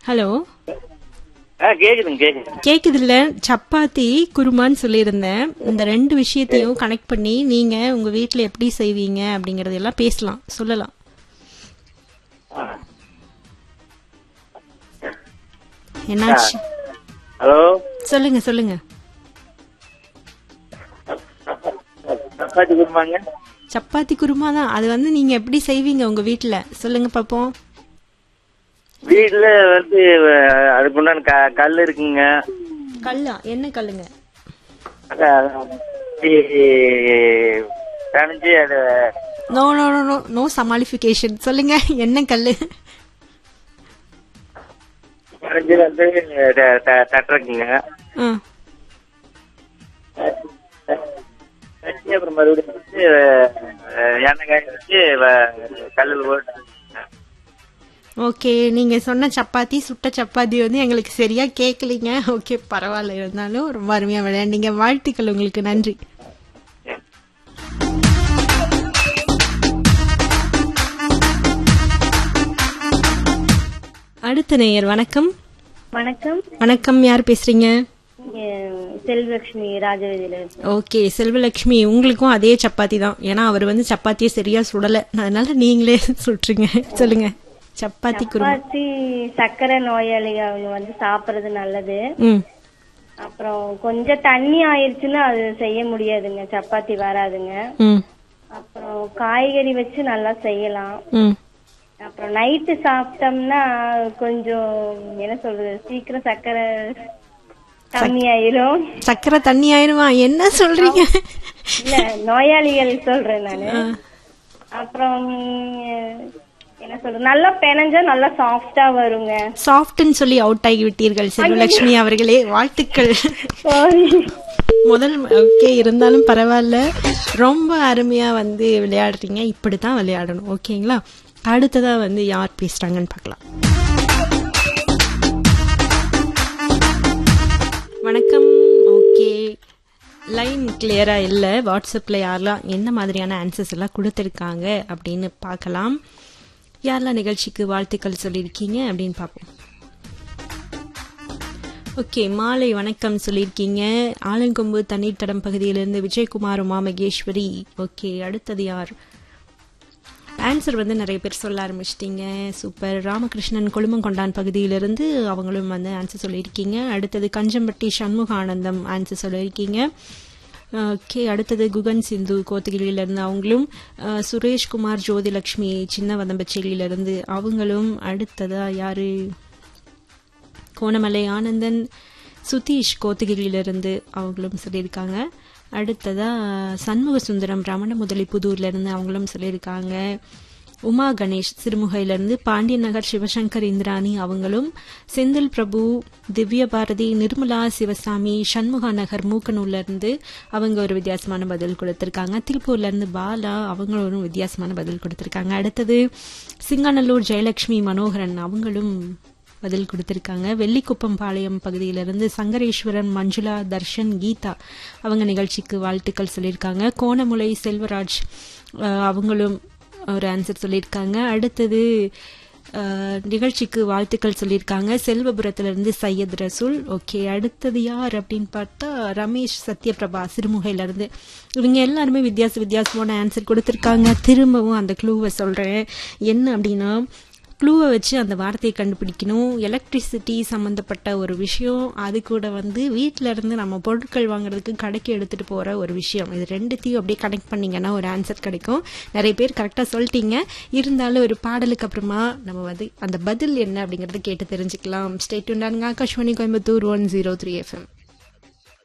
Hello, கேக்குதுங்க. கேக்குது இல்ல? சப்பாத்தி குருமான்னு சொல்லியிருந்தேன். இந்த ரெண்டு விஷயத்தையும் கனெக்ட் பண்ணி நீங்க உங்க வீட்ல எப்படி செய்வீங்க அப்படிங்கறதெல்லாம் பேசலாம், சொல்லலாம். என்னாச்சு? ஹலோ, சொல்லுங்க சொல்லுங்க. சப்பாத்தி குருமாங்க. சப்பாத்தி குருமா தான். அது வந்து நீங்க எப்படி செய்வீங்க உங்க வீட்ல, சொல்லுங்க பாப்போம். வீட்டுல வந்து அதுக்குண்டான கல் இருக்குங்க. கல்லா? என்ன கல்லுங்க? கணிஞ்சு அது no no no no no சமாளிஃபிகேஷன். சொல்லுங்க, என்ன கல்லு? கணிஞ்சு வந்து தட்டுறக்குங்க. ஆ, தட்டி அப்புறம் மறுபடியும் வந்து எண்ணெய் காய வச்சு கல்லில் போட்டு. ஓகே. நீங்க சொன்ன சப்பாத்தி, சுட்ட சப்பாத்தி வந்து எங்களுக்கு சரியா கேட்கலீங்க. ஓகே, பரவாயில்ல. இருந்தாலும் ரொம்ப அருமையா விளையாண்டீங்க. வாழ்த்துக்கள் உங்களுக்கு. நன்றி. அடுத்த நேயர். வணக்கம். வணக்கம். வணக்கம், யார் பேசுறீங்க? செல்வலட்சுமி ராஜவேதியில. ஓகே, செல்வலட்சுமி, உங்களுக்கும் அதே சப்பாத்தி தான். ஏன்னா அவர் வந்து சப்பாத்தியை சரியா சுடல, அதனால நீங்களே சுட்டுருங்க. சொல்லுங்க. சப்பாத்தி குருமா. சப்பாத்தி சக்கரை நோயாளி அவங்க வந்து சாப்பிடுறது நல்லது. ம். அப்புறம் கொஞ்சம் தண்ணி ஆயிருச்சுன்னா அது செய்ய முடியாதுங்க, சப்பாத்தி வராதுங்க. ம். அப்புறம் காய்கறி வச்சு நல்லா செய்யலாம். ம். அப்புறம் நைட்டு சாப்பிட்டோம்னா கொஞ்சம் என்ன சொல்றது, சீக்கிரம் சக்கரை கம்மியாயிரும். சக்கரை தண்ணி ஆயிருமா? என்ன சொல்றீங்க? இல்ல, நோயாளிகள் சொல்றேன் நானு. அப்புறம் என்ன சொல்றது, நல்லா பெனஞ்சா நல்லா சாஃப்டா வருங்க. சாஃப்ட்னு சொல்லி அவுட் ஆகி விட்டீர்கள் செல்வலட்சுமி அவர்களே. வாழ்த்துக்கள். முதல் ஓகே, இருந்தாலும் பரவாயில்ல. ரொம்ப அருமையா வந்து விளையாடுறீங்க. இப்படித்தான் விளையாடணும். ஓகேங்களா? அடுத்ததா வந்து யார் பேசுறாங்கன்னு பார்க்கலாம். வணக்கம். ஓகே, லைன் கிளியரா இல்ல. வாட்ஸ்அப்ல யாரெல்லாம் என்ன மாதிரியான ஆன்சர்ஸ் எல்லாம் கொடுத்திருக்காங்க அப்படின்னு பார்க்கலாம். யாரெல்லாம் நிகழ்ச்சிக்கு வாழ்த்துக்கள் சொல்லியிருக்கீங்க அப்படின்னு பார்ப்போம். ஓகே, மாலை வணக்கம் சொல்லியிருக்கீங்க. ஆலங்கொம்பு தண்ணீர் தடம் பகுதியிலிருந்து விஜயகுமார், உமா மகேஸ்வரி. ஓகே, அடுத்தது யார்? ஆன்சர் வந்து நிறைய பேர் சொல்ல ஆரம்பிச்சிட்டீங்க. சூப்பர். ராமகிருஷ்ணன் கொழுமங்கொண்டான் பகுதியிலிருந்து அவங்களும் வந்து ஆன்சர் சொல்லியிருக்கீங்க. அடுத்தது கஞ்சம்பட்டி சண்முகானந்தம் ஆன்சர் சொல்லியிருக்கீங்க. ஓகே, அடுத்தது குகன் சிந்து கோத்தகிரியிலிருந்து அவங்களும், சுரேஷ்குமார் ஜோதிலட்சுமி சின்ன வதம்பச்சேரியிலிருந்து அவங்களும். அடுத்ததா யாரு? கோணமலை ஆனந்தன் சுதீஷ் கோத்தகிரியிலிருந்து அவங்களும் சொல்லியிருக்காங்க. அடுத்ததா சண்முக சுந்தரம் ரமண முதலி புதூர்ல இருந்து அவங்களும் சொல்லியிருக்காங்க. உமா கணேஷ் சிறுமுகையிலிருந்து, பாண்டியன் நகர் சிவசங்கர் இந்திராணி அவங்களும், செந்தில் பிரபு, திவ்ய பாரதி, நிர்மலா சிவசாமி சண்முகா நகர் மூக்கனூர்ல இருந்து அவங்க ஒரு வித்தியாசமான பதில் கொடுத்திருக்காங்க. திருப்பூர்ல இருந்து பாலா அவங்களும் ஒரு வித்தியாசமான பதில் கொடுத்திருக்காங்க. அடுத்தது சிங்காநல்லூர் ஜெயலட்சுமி மனோகரன் அவங்களும் பதில் கொடுத்திருக்காங்க. வெள்ளிக்குப்பம் பாளையம் பகுதியிலிருந்து சங்கரேஸ்வரன், மஞ்சுளா, தர்ஷன், கீதா அவங்க நிகழ்ச்சிக்கு வாழ்த்துக்கள் சொல்லியிருக்காங்க. கோணமுலை செல்வராஜ் அவங்களும் ஒரு ஆன்சர் சொல்லியிருக்காங்க. அடுத்தது நிகழ்ச்சிக்கு வாழ்த்துக்கள் சொல்லியிருக்காங்க செல்வபுரத்திலிருந்து சையத் ரசூல். ஓகே, அடுத்தது யார் அப்படின்னு பார்த்தா ரமேஷ் சத்யபிரபா சிறுமுகையிலிருந்து. இவங்க எல்லாருமே வித்தியாசமான ஆன்சர் கொடுத்திருக்காங்க. திரும்பவும் அந்த க்ளூவை சொல்றேன். என்ன அப்படின்னா, க்ளூவை வச்சு அந்த வார்த்தையை கண்டுபிடிக்கணும். எலக்ட்ரிசிட்டி சம்மந்தப்பட்ட ஒரு விஷயம், அது கூட வந்து வீட்டில் இருந்து நம்ம பொருட்கள் வாங்குறதுக்கு கடைக்கு எடுத்துகிட்டு போகிற ஒரு விஷயம். இது ரெண்டுத்தையும் அப்படியே கனெக்ட் பண்ணிங்கன்னா ஒரு ஆன்சர் கிடைக்கும். நிறைய பேர் கரெக்டாக சொல்லிட்டீங்க. இருந்தாலும் ஒரு பாடலுக்கு அப்புறமா நம்ம வந்து அந்த பதில் என்ன அப்படிங்கிறத கேட்டு தெரிஞ்சுக்கலாம். Stay tuned. Akashvani Coimbatore 103 FM.